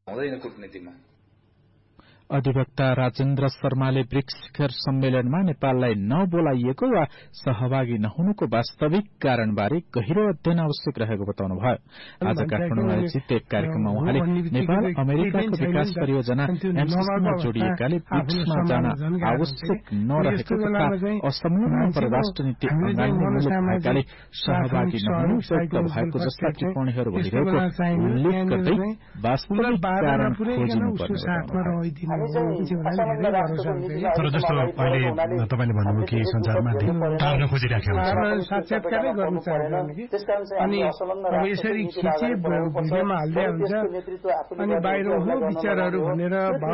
हुँदैन कूटनीतिमा। अधिवक्ता राजेन्द्र शर्माले ब्रिक्स शिखर सम्मेलनमा नेपाललाई नबोलाइएको वा सहभागी नहुनुको वास्तविक कारणबारे गहिरो अध्ययन आवश्यक रहेको बताउनुभयो। आज काठमाडौँमा आयोजित एक कार्यक्रममा उहाँले नेपाल अमेरिकाको विकास परियोजना एमसीसीमा जोडिएकाले ब्रिक्समा जान आवश्यक नरहेको तथा असंलग्न परराष्ट्र नीति अँगाल्ने मुलुक भएकाले सहभागी नहुनु उपयुक्त भएको जस्ता टिप्पणीहरू भइरहेको उल्लेख गर्दै वास्तविक कारण खोजिनुपर्ने। तर जस्तो अहिले तपाईले भन्नुभयो कि संसारमा टार्न खोजिराखेको छ, साक्षात्कारै गर्नु चाहेको अनि अब यसरी खिचे भिडियोमा हाल्दै हुन्छ अनि बाहिर हो विचारहरू भनेर